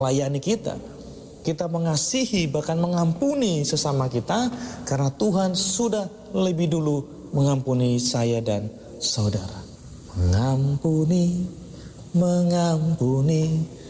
melayani kita. Kita mengasihi bahkan mengampuni sesama kita karena Tuhan sudah lebih dulu mengampuni saya dan saudara. Mengampuni, mengampuni,